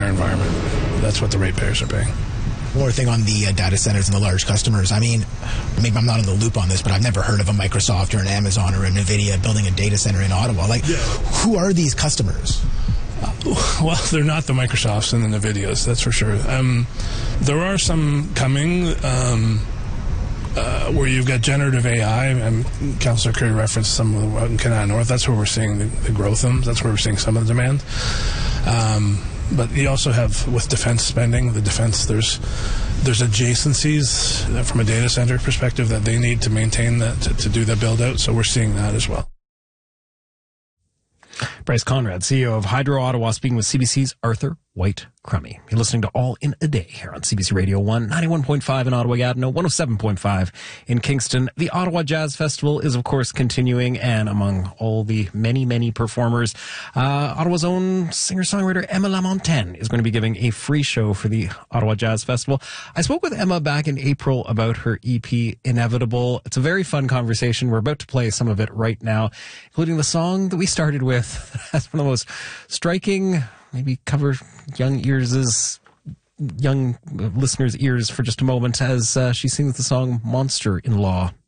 environment. That's what the ratepayers are paying. One more thing on the data centers and the large customers. I mean, maybe I'm not in the loop on this, but I've never heard of a Microsoft or an Amazon or a NVIDIA building a data center in Ottawa. Who are these customers? Well, they're not the Microsofts and the NVIDIAs, that's for sure. There are some coming where you've got generative AI, and Councillor Curry referenced some of the in Canada North. That's where we're seeing the growth in. That's where we're seeing some of the demand. But you also have, with defense spending, there's adjacencies from a data center perspective that they need to maintain that to do the build out. So we're seeing that as well. Bryce Conrad, CEO of Hydro Ottawa, speaking with CBC's Arthur White-Crummey. You're listening to All in a Day here on CBC Radio 1, 91.5 in Ottawa-Gatineau, 107.5 in Kingston. The Ottawa Jazz Festival is, of course, continuing, and among all the many, many performers, Ottawa's own singer-songwriter Emma Lamontagne is going to be giving a free show for the Ottawa Jazz Festival. I spoke with Emma back in April about her EP, Inevitable. It's a very fun conversation. We're about to play some of it right now, including the song that we started with. That's one of the most striking, maybe cover young listeners' ears for just a moment as she sings the song Monster in Law.